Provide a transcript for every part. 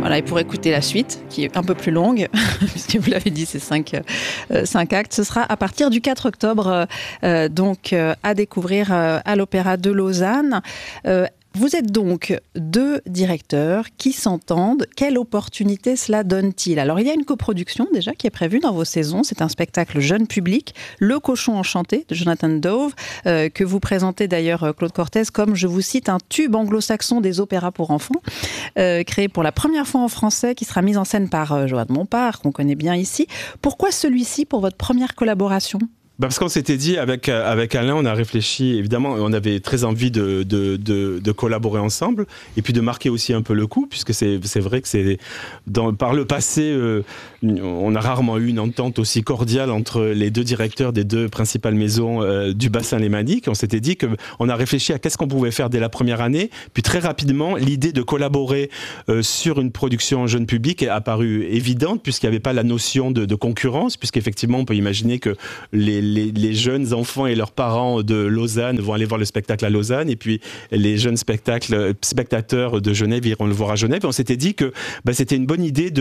Voilà, et pour écouter la suite, qui est un peu plus longue, puisque vous l'avez dit, c'est 5 actes, ce sera à partir du 4 octobre, à découvrir à l'Opéra de Lausanne. Vous êtes donc 2 directeurs qui s'entendent. Quelle opportunité cela donne-t-il ? Alors, il y a une coproduction déjà qui est prévue dans vos saisons. C'est un spectacle jeune public, Le Cochon Enchanté de Jonathan Dove, que vous présentez d'ailleurs, Claude Cortez, comme, je vous cite, un tube anglo-saxon des opéras pour enfants, créé pour la première fois en français, qui sera mis en scène par Joan Montpart, qu'on connaît bien ici. Pourquoi celui-ci pour votre première collaboration ? Parce qu'on s'était dit avec Alain, on a réfléchi, évidemment, on avait très envie de collaborer ensemble et puis de marquer aussi un peu le coup, puisque c'est vrai que par le passé, on a rarement eu une entente aussi cordiale entre les 2 directeurs des 2 principales maisons du bassin lémanique. On s'était dit qu'on a réfléchi à qu'est-ce qu'on pouvait faire dès la première année, puis très rapidement, l'idée de collaborer sur une production jeune public est apparue évidente, puisqu'il n'y avait pas la notion de concurrence, puisqu'effectivement, on peut imaginer que les jeunes enfants et leurs parents de Lausanne vont aller voir le spectacle à Lausanne, et puis les jeunes spectateurs de Genève iront le voir à Genève. Et on s'était dit que c'était une bonne idée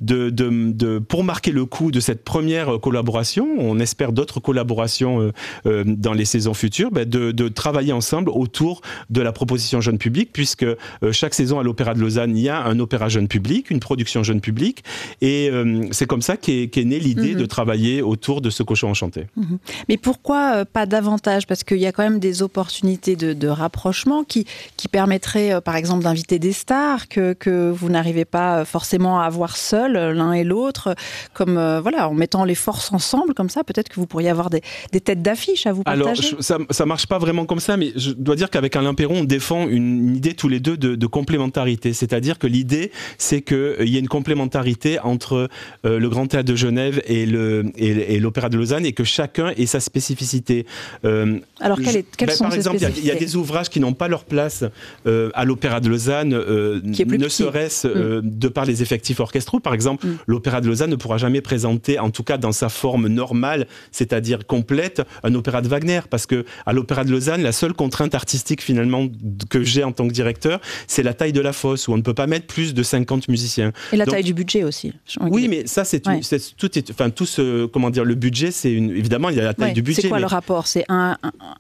pour marquer le coup de cette première collaboration, on espère d'autres collaborations dans les saisons futures, de travailler ensemble autour de la proposition jeune public, puisque chaque saison à l'Opéra de Lausanne, il y a un opéra jeune public, une production jeune public, et c'est comme ça qu'est née l'idée de travailler autour de ce Cochon Enchanté. Mais pourquoi pas davantage ? Parce qu'il y a quand même des opportunités de rapprochement qui permettraient, par exemple, d'inviter des stars que vous n'arrivez pas forcément à avoir seuls, l'un et l'autre, comme en mettant les forces ensemble, comme ça, peut-être que vous pourriez avoir des têtes d'affiche à vous partager. Alors, ça marche pas vraiment comme ça, mais je dois dire qu'avec Alain Perron, on défend une idée tous les deux de complémentarité. C'est-à-dire que l'idée, c'est qu'il y ait une complémentarité entre le Grand Théâtre de Genève et l'Opéra de Lausanne, et que chacun ait sa spécificité. Alors, quelles sont par ces exemple, spécificités ? il y a des ouvrages qui n'ont pas leur place à l'Opéra de Lausanne, ne serait-ce de par les effectifs orchestraux. Par exemple, l'Opéra de Lausanne ne pourra jamais présenter, en tout cas dans sa forme normale, c'est-à-dire complète, un opéra de Wagner, parce que à l'Opéra de Lausanne, la seule contrainte artistique finalement que j'ai en tant que directeur, c'est la taille de la fosse, où on ne peut pas mettre plus de 50 musiciens. Et la taille du budget aussi. Oui, mais ça, le budget, c'est évidemment, il y a la taille du budget. C'est quoi le rapport ? C'est 1,4 ?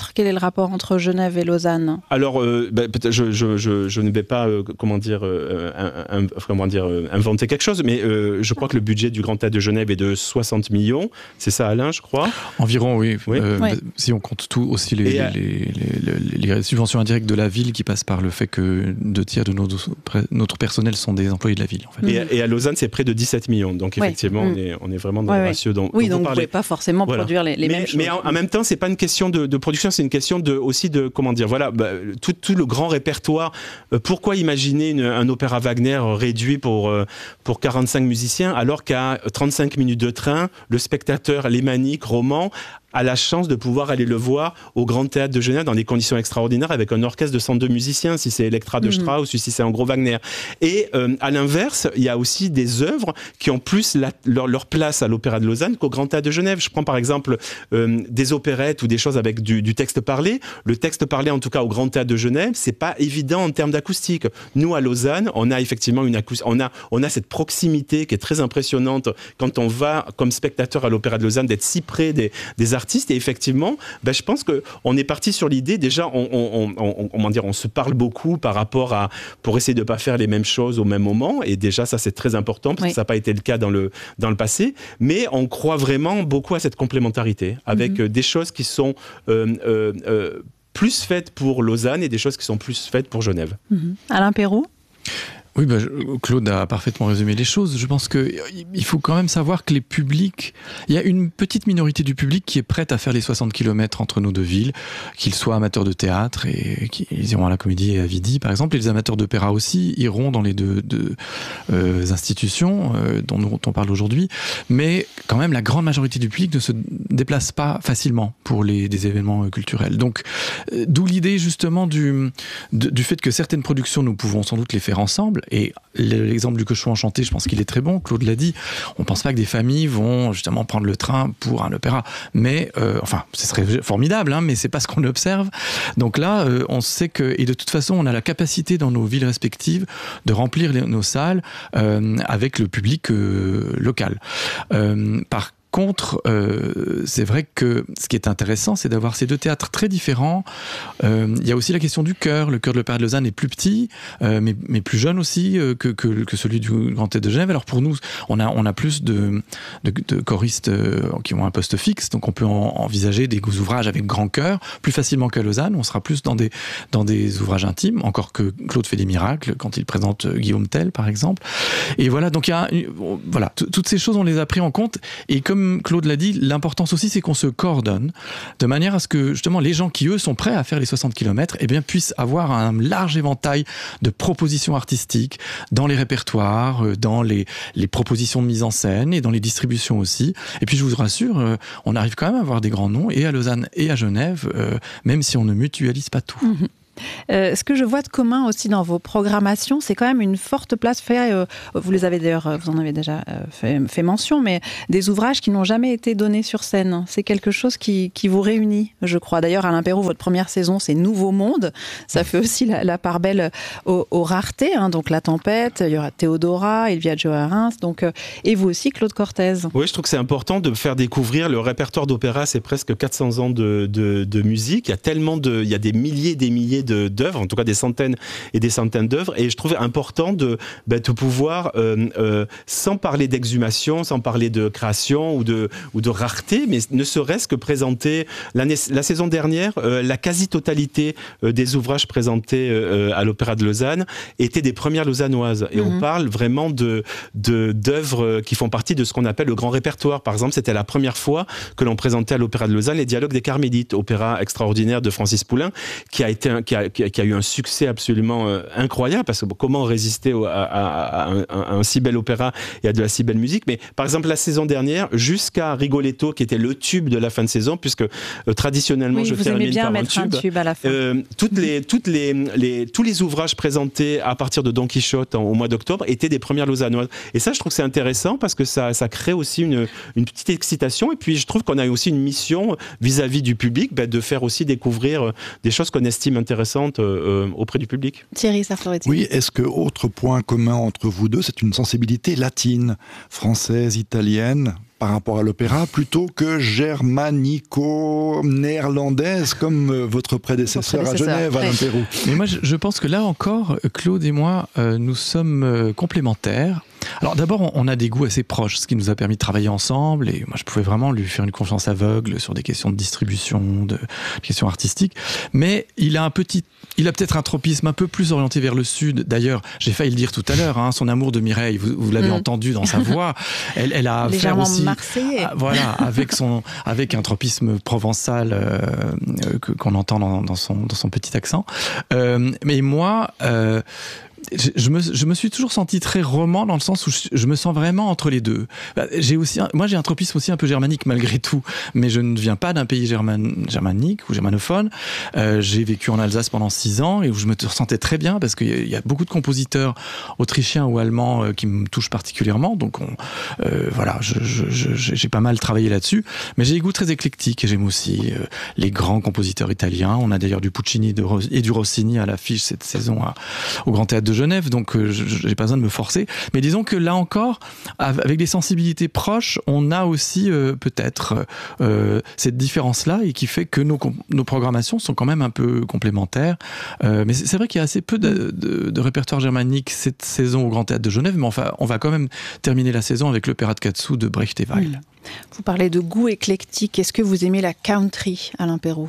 Quel est le rapport entre Genève et Lausanne ? Alors, peut-être, je ne vais pas, inventer quelque chose, mais je crois que le budget du Grand Théâtre de Genève est de 60 millions. C'est ça, Alain, je crois ? Environ, oui. Si on compte tout, aussi les subventions indirectes de la ville qui passent par le fait que 2 tiers de notre personnel sont des employés de la ville. En fait. Et à Lausanne, c'est près de 17 millions. Donc, effectivement, on est vraiment dans le ratio dont donc vous ne pouvez pas forcément produire les mêmes choses. Mais en même temps, c'est pas une question de production, c'est une question aussi de tout le grand répertoire. Pourquoi imaginer un opéra Wagner réduit pour 45 musiciens, alors qu'à 35 minutes de train, le spectateur lémanique, roman, a la chance de pouvoir aller le voir au Grand Théâtre de Genève dans des conditions extraordinaires avec un orchestre de 102 musiciens, si c'est Elektra de Strauss ou si c'est un gros Wagner. Et à l'inverse, il y a aussi des œuvres qui ont plus leur place à l'Opéra de Lausanne qu'au Grand Théâtre de Genève. Je prends par exemple des opérettes ou des choses avec du texte parlé. Le texte parlé, en tout cas au Grand Théâtre de Genève, c'est pas évident en termes d'acoustique. Nous, à Lausanne, on a effectivement on a cette proximité qui est très impressionnante quand on va comme spectateur à l'Opéra de Lausanne d'être si près des artistes. Et effectivement, je pense qu'on est parti sur l'idée, déjà, on se parle beaucoup pour essayer de ne pas faire les mêmes choses au même moment. Et déjà, ça, c'est très important parce que ça n'a pas été le cas dans le passé. Mais on croit vraiment beaucoup à cette complémentarité avec des choses qui sont plus faites pour Lausanne et des choses qui sont plus faites pour Genève. Alain Perron ? Oui, Claude a parfaitement résumé les choses. Je pense qu'il faut quand même savoir que les publics... Il y a une petite minorité du public qui est prête à faire les 60 km entre nos 2 villes, qu'ils soient amateurs de théâtre, et ils iront à la Comédie et à Vidi, par exemple, et les amateurs d'opéra aussi iront dans les deux institutions dont on parle aujourd'hui. Mais quand même, la grande majorité du public ne se déplace pas facilement pour des événements culturels. Donc, d'où l'idée justement du fait que certaines productions, nous pouvons sans doute les faire ensemble, Et l'exemple du Cochon enchanté, je pense qu'il est très bon, Claude l'a dit. On pense pas que des familles vont justement prendre le train pour un opéra. Mais, ce serait formidable, hein, mais c'est pas ce qu'on observe. Donc là, on sait que, et de toute façon, on a la capacité dans nos villes respectives de remplir nos salles avec le public local. Par contre, c'est vrai que ce qui est intéressant, c'est d'avoir ces deux théâtres très différents. Il y a aussi la question du chœur. Le chœur de l'Opéra de Lausanne est plus petit, mais plus jeune aussi que celui du Grand Théâtre de Genève. Alors pour nous, on a plus de choristes qui ont un poste fixe, donc on peut envisager des ouvrages avec grand chœur plus facilement qu'à Lausanne. On sera plus dans des ouvrages intimes, encore que Claude fait des miracles quand il présente Guillaume Tell, par exemple. Et voilà, donc toutes ces choses, on les a pris en compte. Et comme Claude l'a dit, l'importance aussi, c'est qu'on se coordonne de manière à ce que, justement, les gens qui, eux, sont prêts à faire les 60 km, puissent avoir un large éventail de propositions artistiques dans les répertoires, dans les propositions de mise en scène et dans les distributions aussi. Et puis, je vous rassure, on arrive quand même à avoir des grands noms, et à Lausanne et à Genève, même si on ne mutualise pas tout. Mmh. Ce que je vois de commun aussi dans vos programmations, c'est quand même une forte place vous en avez déjà fait mention, mais des ouvrages qui n'ont jamais été donnés sur scène. C'est quelque chose qui vous réunit, je crois. D'ailleurs, Alain Perrault, votre première saison, c'est Nouveau Monde. Ça fait aussi la part belle aux raretés. Hein. Donc La Tempête, il y aura Théodora, Il Viaggio a Reims, et vous aussi, Claude Cortez. Oui, je trouve que c'est important de faire découvrir le répertoire d'opéra. C'est presque 400 ans de musique. Il y a des milliers d'œuvres, en tout cas des centaines et des centaines d'œuvres, et je trouvais important de pouvoir, sans parler d'exhumation, sans parler de création ou de rareté, mais ne serait-ce que présenter la saison dernière, la quasi-totalité des ouvrages présentés à l'Opéra de Lausanne étaient des premières lausannoises, et on parle vraiment d'œuvres qui font partie de ce qu'on appelle le grand répertoire. Par exemple, c'était la première fois que l'on présentait à l'Opéra de Lausanne les Dialogues des Carmélites, opéra extraordinaire de Francis Poulenc, qui a eu un succès absolument incroyable, parce que comment résister à un si bel opéra et à de la si belle musique. Mais par exemple, la saison dernière, jusqu'à Rigoletto, qui était le tube de la fin de saison, puisque traditionnellement, je termine par un tube à la fin. Tous les ouvrages présentés à partir de Don Quichotte au mois d'octobre étaient des premières lausannoises. Et ça, je trouve que c'est intéressant, parce que ça crée aussi une petite excitation. Et puis, je trouve qu'on a aussi une mission vis-à-vis du public, de faire aussi découvrir des choses qu'on estime intéressantes auprès du public. Thierry Sartoretti. Oui, est-ce que autre point commun entre vous deux, c'est une sensibilité latine, française, italienne, par rapport à l'opéra, plutôt que germanico-néerlandaise, comme votre prédécesseur à Genève, Alain Perrault? Mais moi, je pense que là encore, Claude et moi, nous sommes complémentaires. Alors d'abord, on a des goûts assez proches, ce qui nous a permis de travailler ensemble, et moi je pouvais vraiment lui faire une confiance aveugle sur des questions de distribution, de questions artistiques, mais il a peut-être un tropisme un peu plus orienté vers le sud. D'ailleurs, j'ai failli le dire tout à l'heure, son amour de Mireille, vous l'avez entendu dans sa voix, elle a affaire aussi marseillais. avec un tropisme provençal qu'on entend dans son petit accent. Mais moi, je me suis toujours senti très roman, dans le sens où je me sens vraiment entre les deux. J'ai un tropisme aussi un peu germanique malgré tout, mais je ne viens pas d'un pays germanique ou germanophone. J'ai vécu en Alsace pendant 6 ans, et où je me sentais très bien, parce qu'il y a beaucoup de compositeurs autrichiens ou allemands qui me touchent particulièrement. Donc j'ai pas mal travaillé là-dessus, mais j'ai des goûts très éclectiques, et j'aime aussi les grands compositeurs italiens. On a d'ailleurs du Puccini et du Rossini à l'affiche cette saison au Grand Théâtre de Genève, donc j'ai pas besoin de me forcer. Mais disons que là encore, avec des sensibilités proches, on a aussi peut-être cette différence-là, et qui fait que nos programmations sont quand même un peu complémentaires. Mais c'est vrai qu'il y a assez peu de répertoire germanique cette saison au Grand Théâtre de Genève, mais enfin, on va quand même terminer la saison avec l'opéra de Katsu de Brecht et Weill. Vous parlez de goût éclectique. Est-ce que vous aimez la country, Alain Perrault?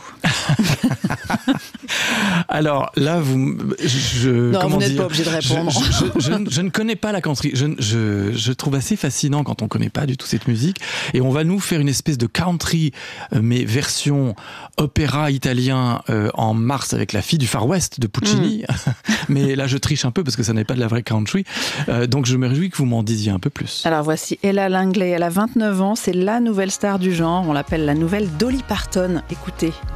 Alors là, vous n'êtes pas obligé de répondre. Je ne connais pas la country. Je trouve assez fascinant quand on ne connaît pas du tout cette musique. Et on va nous faire une espèce de country, mais version opéra italien en mars, avec La Fille du Far West de Puccini. Mais là, je triche un peu, parce que ça n'est pas de la vraie country. Donc je me réjouis que vous m'en disiez un peu plus. Alors voici Ella Langley. Elle a 29 ans. C'est la nouvelle star du genre. On l'appelle la nouvelle Dolly Parton. Écoutez.